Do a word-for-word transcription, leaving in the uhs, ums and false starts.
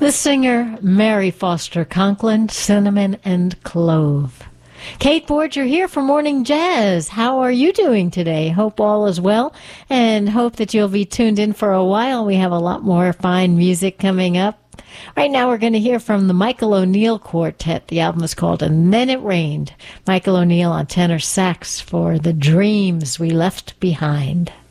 The singer Mary Foster Conklin, Cinnamon and Clove. Kate Borger here for Morning Jazz. How are you doing today? Hope all is well, and hope that you'll be tuned in for a while. We have a lot more fine music coming up. Right now we're going to hear from the Michael O'Neill Quartet. The album is called And Then It Rained. Michael O'Neill on tenor sax for The Dreams We Left Behind.